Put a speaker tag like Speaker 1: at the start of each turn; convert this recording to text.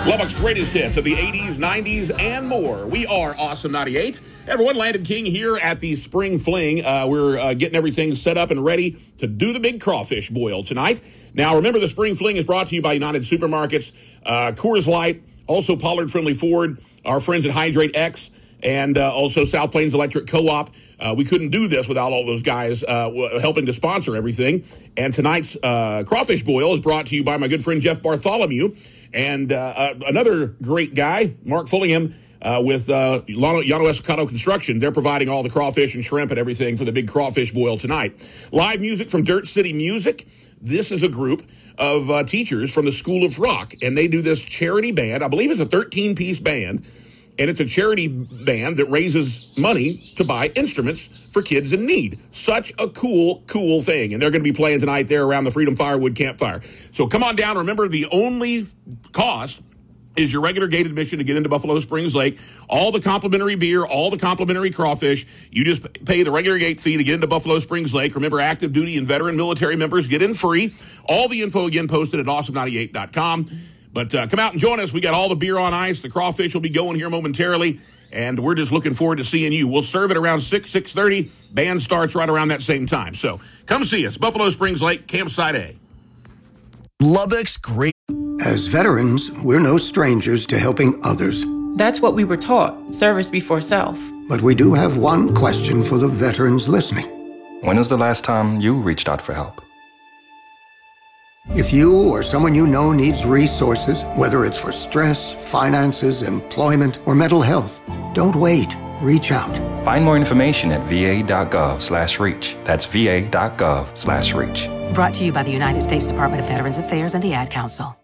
Speaker 1: Lubbock's greatest hits of the 80s, 90s, and more. We are Awesome 98. Everyone, Landon King here at the Spring Fling. We're getting everything set up and ready to do the big crawfish boil tonight. Now, remember, the Spring Fling is brought to you by United Supermarkets, Coors Light, also Pollard Friendly Ford, our friends at Hydrate X, and also South Plains Electric Co-op. We couldn't do this without all those guys helping to sponsor everything. And tonight's crawfish boil is brought to you by my good friend Jeff Bartholomew and another great guy, Mark Fullingham, with Llano Estacado Construction. They're providing all the crawfish and shrimp and everything for the big crawfish boil tonight. Live music from Dirt City Music. This is a group of teachers from the School of Rock, and they do this charity band. I believe it's a 13-piece band. And it's a charity band that raises money to buy instruments for kids in need. Such a cool thing. And they're going to be playing tonight there around the Freedom Firewood Campfire. So come on down. Remember, the only cost is your regular gate admission to get into Buffalo Springs Lake. All the complimentary beer, all the complimentary crawfish. You just pay the regular gate fee to get into Buffalo Springs Lake. Remember, active duty and veteran military members get in free. All the info, again, posted at awesome98.com. But come out and join us. We got all the beer on ice. The crawfish will be going here momentarily, and we're just looking forward to seeing you. We'll serve it around 6:30. Band starts right around that same time. So come see us. Buffalo Springs Lake, Campsite A.
Speaker 2: Lubbock's great.
Speaker 3: As veterans, we're no strangers to helping others.
Speaker 4: That's what we were taught, service before self.
Speaker 3: But we do have one question for the veterans listening.
Speaker 5: When was the last time you reached out for help?
Speaker 3: If you or someone you know needs resources, whether it's for stress, finances, employment, or mental health, don't wait. Reach out.
Speaker 5: Find more information at va.gov/reach. That's va.gov/reach.
Speaker 6: Brought to you by the United States Department of Veterans Affairs and the Ad Council.